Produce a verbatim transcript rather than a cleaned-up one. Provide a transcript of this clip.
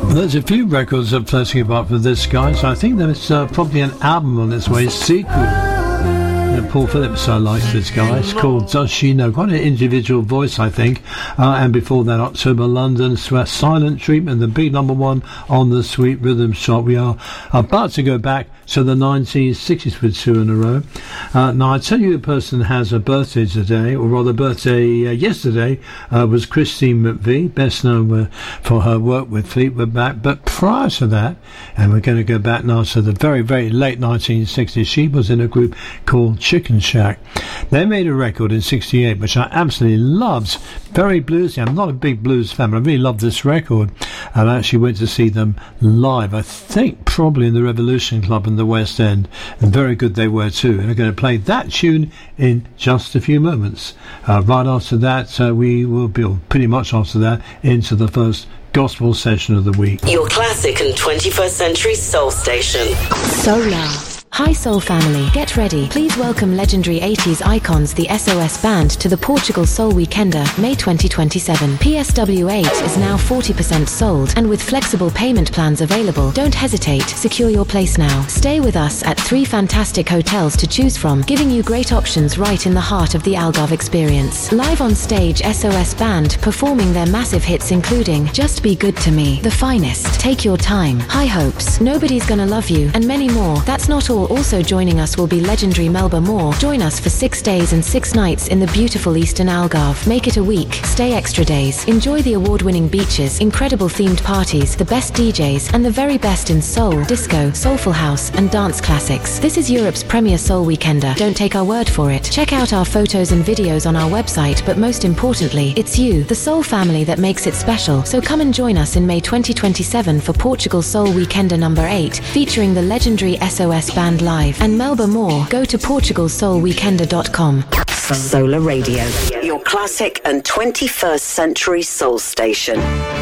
There's a few records that are floating about for this guy, so I think there's uh, probably an album on its way, sequel. You know, Paul Phillips uh, likes this guy. It's called Does She Know? Quite an individual voice, I think. Uh, and before that, October London, Silent Treatment, the big number one on the Sweet Rhythm chart. We are about to go back to the nineteen sixties with two in a row. Uh, now, I tell you, a person has a birthday today, or rather birthday uh, yesterday, uh, was Christine McVie, best known uh, for her work with Fleetwood Mac. But prior to that, and we're going to go back now to the very, very late nineteen sixties, she was in a group called Chicken Shack. They made a record in sixty-eight, which I absolutely loved. Very bluesy. I'm not a big blues fan, but I really loved this record. And I actually went to see them live, I think probably in the Revolution Club in the West End. And very good they were too. And I'm going to play that tune in just a few moments. Uh, right after that, uh, we will be, pretty much after that, into the first gospel session of the week. Your classic and twenty-first century soul station. Solar. Hi Soul family, get ready. Please welcome legendary eighties icons the S O S Band to the Portugal Soul Weekender, May twenty twenty-seven. P S W eight is now forty percent sold, and with flexible payment plans available, don't hesitate, secure your place now. Stay with us at three fantastic hotels to choose from, giving you great options right in the heart of the Algarve experience. Live on stage, S O S Band performing their massive hits including Just Be Good to Me, The Finest, Take Your Time, High Hopes, Nobody's Gonna Love You, and many more. That's not all. Also joining us will be legendary Melba Moore. Join us for six days and six nights in the beautiful Eastern Algarve. Make it a week. Stay extra days. Enjoy the award-winning beaches, incredible themed parties, the best D Js, and the very best in soul, disco, soulful house, and dance classics. This is Europe's premier soul weekender. Don't take our word for it. Check out our photos and videos on our website, but most importantly, it's you, the soul family, that makes it special. So come and join us in May twenty twenty-seven for Portugal Soul Weekender number eight, featuring the legendary S O S Band live and Melba Moore. Go to portugal soul weekender dot com. Solar Radio, your classic and twenty-first century soul station.